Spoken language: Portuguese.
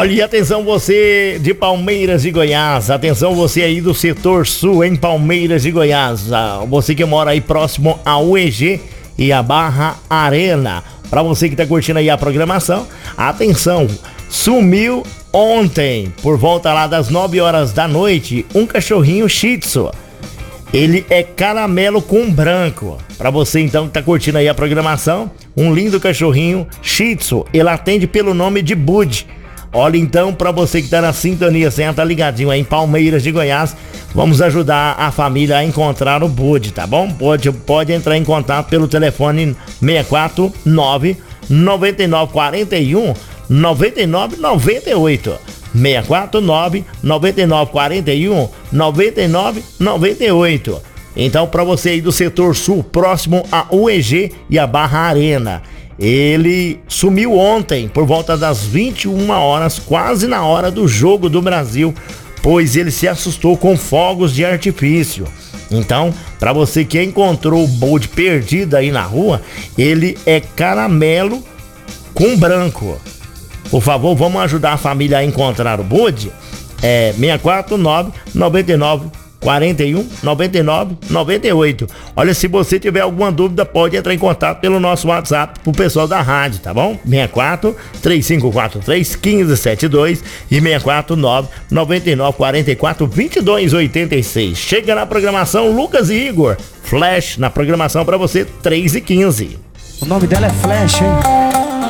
Olha, e atenção você de Palmeiras de Goiás, atenção você aí do setor sul em Palmeiras de Goiás, você que mora aí próximo à UEG e a Barra Arena. Pra você que tá curtindo aí a programação, atenção, sumiu ontem, por volta lá das 9 horas da noite, um cachorrinho Shih Tzu. Ele é caramelo com branco. Pra você então que tá curtindo aí a programação, um lindo cachorrinho Shih Tzu. Ele atende pelo nome de Bud. Olha então, pra você que tá na sintonia, você tá ligadinho aí em Palmeiras de Goiás, vamos ajudar a família a encontrar o Bud, tá bom? Pode entrar em contato pelo telefone 649 9941 9998. 649 9941 9998. Então, para você aí do setor sul, próximo à UEG e a Barra Arena, ele sumiu ontem por volta das 21 horas, quase na hora do jogo do Brasil, pois ele se assustou com fogos de artifício. Então, para você que encontrou o Bud perdido aí na rua, ele é caramelo com branco. Por favor, vamos ajudar a família a encontrar o Bud? 649 9941 9998. Olha, se você tiver alguma dúvida, pode entrar em contato pelo nosso WhatsApp pro pessoal da rádio, tá bom? 64 3543 1572 e 649 9944 2286. Chega na programação Lucas e Igor. Flash na programação pra você, 3h15. O nome dela é Flash, hein?